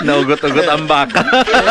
Naugot-ugot ang baka.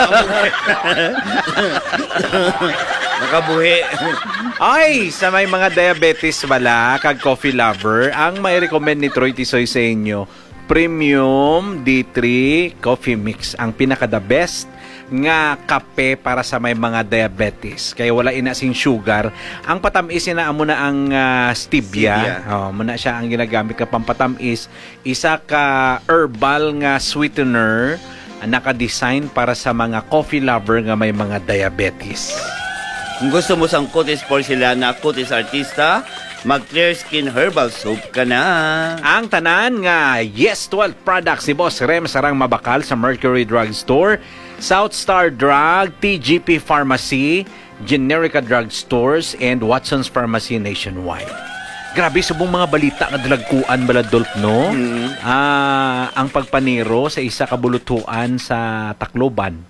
Nakabuhi. Ay, sa may mga diabetes wala, kag coffee lover, ang may recommend ni Troy Tisoy sa inyo, Premium D3 Coffee Mix. Ang pinaka-the best nga kape para sa may mga diabetes. Kaya wala inasing sugar. Ang patamis na amo na ang stevia. Muna siya ang ginagamit ka pampatamis. Isa ka herbal nga sweetener naka-design para sa mga coffee lover nga may mga diabetes. Kung gusto mo sang Cutis Porcelana, Cutis Artista, mag-Clear Skin Herbal Soap ka na. Ang tanan nga Yes 12 products si Boss Rem sarang mabakal sa Mercury Drug Store, South Star Drug, TGP Pharmacy, Generica Drug Stores, and Watson's Pharmacy nationwide. Grabe, subong mga balita nga dalagkuan baladolp, no? Ang pagpaniro sa isa kabulutuan sa Tacloban.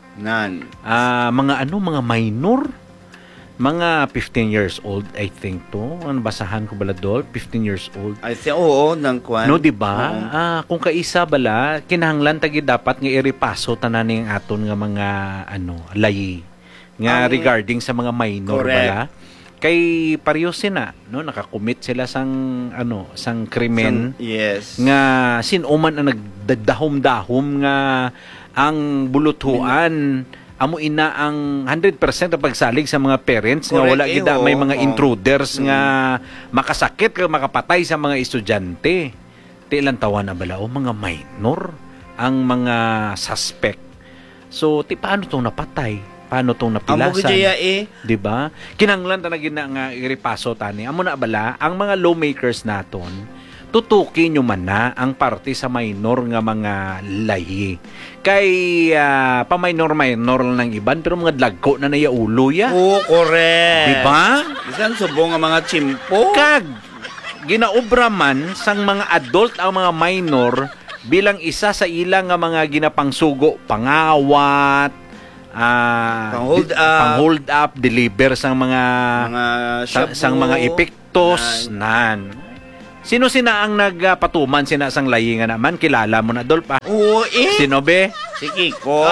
Mga minor. Mga 15 years old, I think to. Ano basahan ko baladol? 15 years old. I think, oo, nang kwan. No, diba? Kung kaisa bala, kinahanglan tagi dapat nga iripaso tanan ning aton nga mga layi nga regarding sa mga minor bala. Kay pareho sina, no, nakakommit sila sang krimen. Yes. Nga sinuman ang nagdadahom-dahom nga ang bulutuan amo ina ang 100% na pagsalig sa mga parents nga wala gida may mga intruders nga makasakit ka makapatay sa mga estudyante. Ti ilang taon na bala mga minor ang mga suspect. So ti paano tong napatay? Paano tong napilasan? Di ba? Kinanglan ta na gina nga iripaso tani. Amo na bala ang mga lawmakers naton tutukin nyo man na ang parte sa minor nga mga lahi. Kay pa-minor-minor lang ng iban, pero mga dlagko na nayaulo ya. Oo, correct. Diba? Isan subong nga mga chimpo. Kag, ginaobra man sang mga adult ang mga minor bilang isa sa ilang nga mga ginapangsugo, pangawat, pang-hold up, deliver sang mga mga epektos, nan. Sino sina ang nagpatuman sina sang layi nga naman? Kilala mo na, Dolpa? Oo, Sino be? Si Kiko.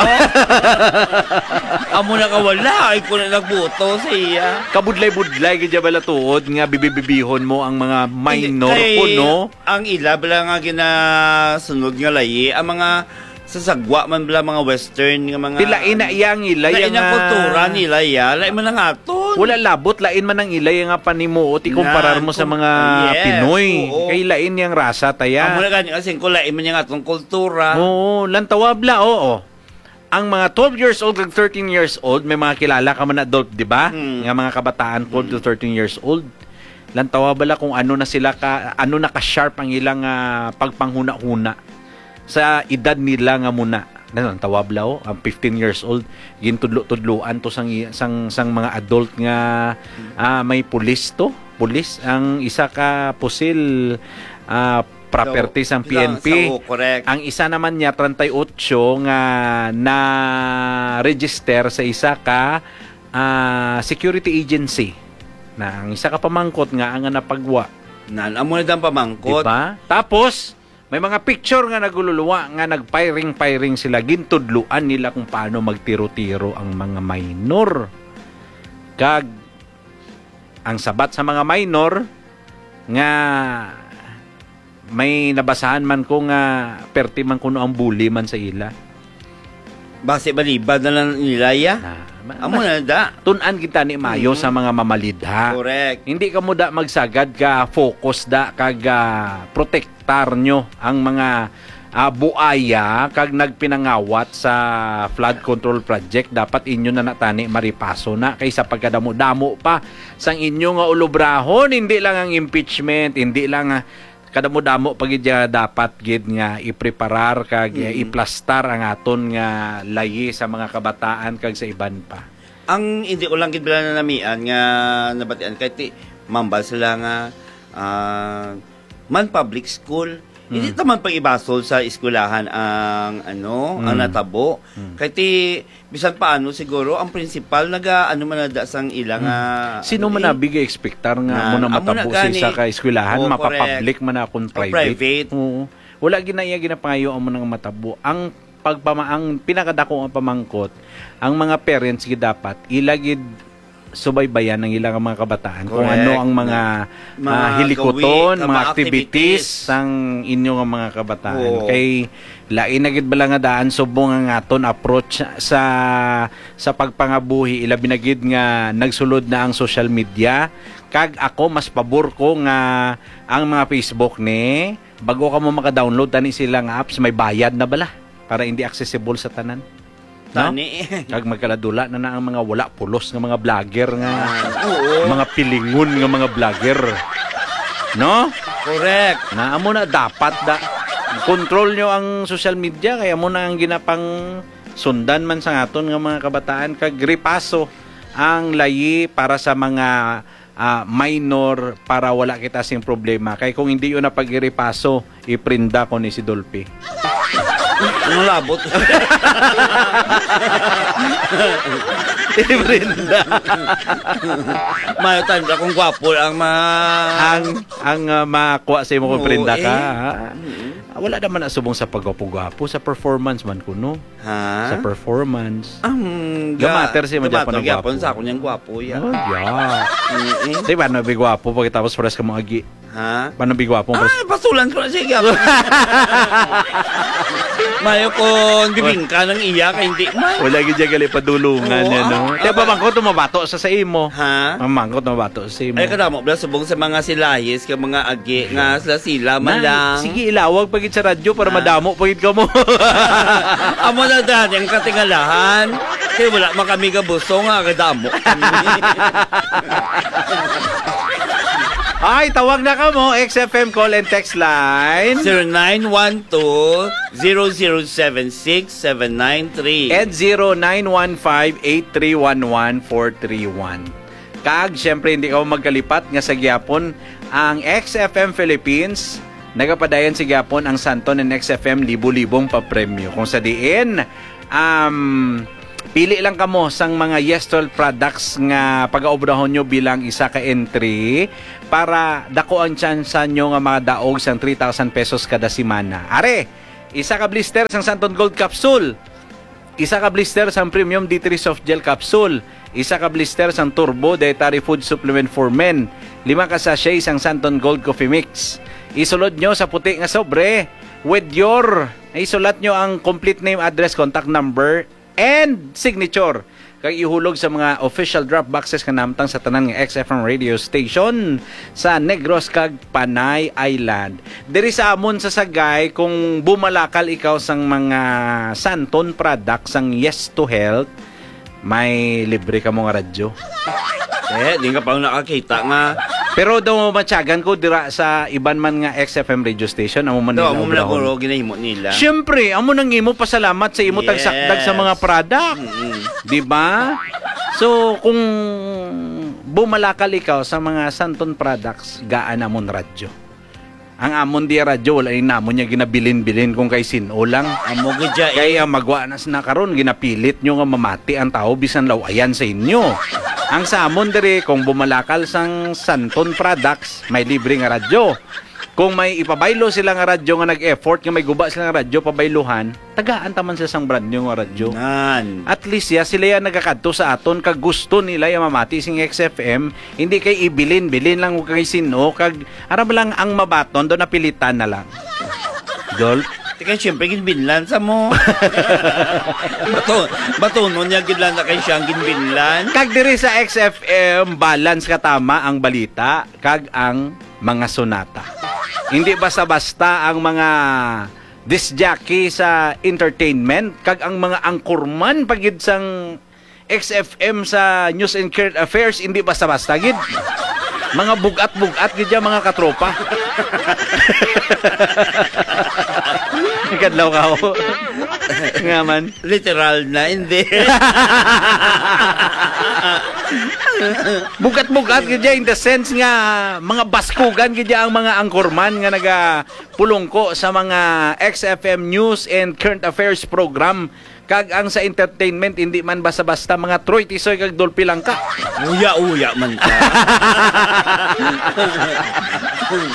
Amo na kawala. Ay ko na nagbuto sa iya. Kabudlay-budlay kaya bala tuod nga bibibihon mo ang mga minor ko, no? Ang ila bala nga ginasunod nga layi, ang mga sasagwa man bala mga western nga mga tilain na iyang ilay lain ang kultura nila ya lain man ang aton wala labot lain man ang ilay nga panimuot ikumparar mo sa mga Pinoy kay lain yang rasa taya amo na gani kasi kung lain man yang atong kultura lantawabla ang mga 12 years old ug 13 years old may mga kilala ka man adult di ba nga mga kabataan 12 to 13 years old lantawabla kung ano na sila ano na ka sharp ang ilang pagpanghuna-huna sa edad nila nga muna. Tawablaw, ang 15 years old, gintudlo-tudloan to sang mga adult nga may pulis to. Pulis, ang isa ka pusil property sang PNP. Ang isa naman niya, 38 nga na-register sa isa ka security agency. Na ang isa ka pamangkot nga ang napagwa. Amo na dang pamangkot. Diba? Tapos, may mga picture nga nagululuwa nga nagpiring-piring sila gintudluan nila kung paano magtiro-tiro ang mga minor. Kag ang sabat sa mga minor nga may nabasahan man ko nga perti man kuno ang bully man sa ila. Base balibad na lang nila ya. Amo na da. Tunan kita ni Mayo sa mga mamalidha. Correct. Hindi ka mo da magsagad ka focus da kag protektar nyo ang mga buaya kag nagpinangawat sa flood control project. Dapat inyo na natani maripaso na kaysa pagkadamo-damo pa sang inyo nga ulubrahon. Hindi lang ang impeachment, hindi lang kadamo-damo pagid dapat gid nga ipreparar kag iplastar ang aton nga layi sa mga kabataan kag sa iban pa. Ang hindi ko lang gid bila na namian nga nabatian kay ti mambal sila nga man public school. Hindi naman pag ibasol sa eskwelahan ang ang natabo. Kay ti bisan paano siguro ang principal man nada sang ilang sino man nabigay expectar nga mo na matabo sa ka eskwelahan mapapublic man akong private. Private. Wala ginaya ginapangayo ang mga matabo. Ang ang pinakadako ang pamangkot, ang mga parents gid dapat ilagid subaybayan ng ilang mga kabataan kung Correct. ano ang mga hilikoton, gawin, mga activities sang inyong mga kabataan. Oo. Kay lain na gid bala nga daan subong ang aton approach sa pagpangabuhi ilabi na gid nga nagsulod na ang social media. Kag ako mas pabor ko nga ang mga Facebook ni bago ka mo maka-download tani silang apps may bayad na bala para hindi accessible sa tanan. No? Tani. Kag magkaladula na ang mga wala pulos nga mga vlogger nga Oo. mga pilingon nga mga vlogger. No? Correct. Na amo na dapat control nyo ang social media kaya mo na ang ginapang sundan man sa aton nga mga kabataan kag ripaso ang layi para sa mga minor para wala kita sing problema. Kay kung hindi yun na pag-iripaso, iprinda ko ni si Dolphy. Ang labot. Iprinda. Mayo tanda kung gwapo ang makuha sa imo kung prinda ka. Oo, Ha? Wala naman na subong sa pagwapo-gwapo. Sa performance man kuno. Ha? Sa performance. Gamater si mo Japon ang gwapo. sa ako niyang gwapo ya. Oh, yeah. Di ba na bigwapo pagkatapos pares ka mo agi? Ha? Paano bigwapo? Pasulan ko na siya. Mayo ko bibingka ng iya kay hindi man. Wala gid gali padulungan Oo, yan, no. Kaya pamangkot tumabato sa imo. Ha? Pamangkot tumabato sa imo. Ay kadamo bla subong sa mga silahis ka mga agi nga sila man lang. Sige ilawag pagid sa radyo para madamo pagid ka mo. Amo na dahil ang katingalahan. Kaya wala man kami kabuso nga kadamo. Ay, tawag na ka mo. XFM call and text line. 0912-0076-793. At 0915-8311431. Kag, syempre hindi ka magkalipat nga sa gyapon ang XFM Philippines. Nagapadayan si gyapon ang Santon and XFM libo-libong papremyo. Kung sa diin, pili lang kamo sang mga Yestol products nga pag-aobrahon nyo bilang isa ka entry para dako ang chance nyo nga mga daog sang 3,000 pesos kada semana. Are, isa ka blister sang Santon Gold Capsule, isa ka blister sang Premium D3 Soft Gel Capsule, isa ka blister sang Turbo Dietary Food Supplement for Men, 5 ka sachet sang Santon Gold Coffee Mix. Isulod nyo sa puti nga sobre with your, isulat nyo ang complete name, address, contact number, and signature. Kag ihulog sa mga official drop boxes ka namtang sa tanan nga XFM radio station sa Negros kag Panay Island. Diri sa amon sa Sagay, kung bumalakal ikaw sang mga Santon products sang Yes to Health, may libre ka mo nga radyo. Di ka pa nakakita nga. Pero daw matyagan ko dira sa iban man nga XFM radio station amo man nila. Amo man ako ginahimo nila. Syempre, amo nang imo pasalamat sa imo tagsakdag sa mga product. Di ba? So, kung bumalakal ikaw sa mga Santon products, gaan amon radyo. Ang amon di radyo wala ina mo niya ginabilin-bilin kung kay sino lang. Amo gidya Kaya magwa na karon ginapilit nyo nga mamati ang tao bisan lawayan sa inyo. Ang sa amon diri kung bumalakal sang Santon products, may libre nga radyo. Kung may ipabaylo sila nga radyo nga nag-effort, nga may guba sila nga radyo pabayluhan, tagaan taman sa sang brand new nga radyo. Nan. At least sila yan nagakadto sa aton kag gusto nila yung mamati sing XFM, hindi kay ibilin lang kay sino kag arab lang ang mabaton do napilitan na lang. Dol. Tika siyempre ginbinlan sa mo. Batunon niya ginlan na kay siyang ginbinlan. Kag diri sa XFM, balance katama ang balita kag ang mga sonata. Hindi basta-basta ang mga disc jockey sa entertainment kag ang mga angkorman pagid sang XFM sa news and current affairs, hindi basta-basta gid. Mga bugat-bugat gid ya mga katropa. Kadlaw ka ho. Nga man. Literal na, hindi. Bugat-bugat gid in the sense nga mga baskugan gid ang mga angkorman nga nagapulongko sa mga XFM news and current affairs program. Kag ang sa entertainment hindi man basta-basta mga Troy Tisoy kag Dolphy lang ka. Uya man ka.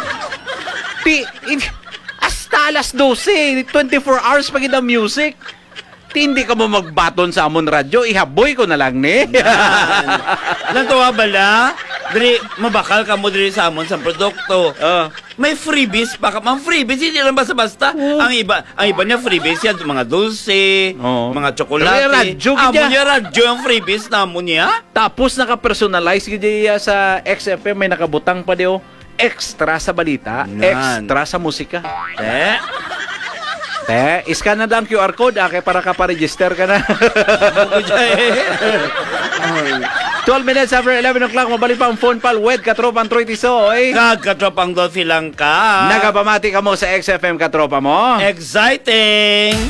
Hasta alas 12, 24 hours pa gid ang music. Ti hindi ka mo magbaton sa amon radyo, ihaboy ko na lang ni. Nantuwa bala? Diri, mabakal ka mo diri sa amon sa produkto. May freebies pa ka. Mga freebies, hindi lang basta-basta. Ang iba niya freebies yan, mga dulce, mga tsokolate. Radyo, Amo niya radyo ang freebies na amo niya. Tapos naka-personalize gid sa XFM, may nakabutang pa diyo. Extra sa balita, extra sa musika. Iskan na lang QR code, para ka pa-register ka na. 12 minutes after 11 o'clock, mabalik pa ang phone pal, wed katropang Troy Tisoy. Katropang 12 lang ka. Nagapamati ka mo sa XFM katropa mo. Exciting!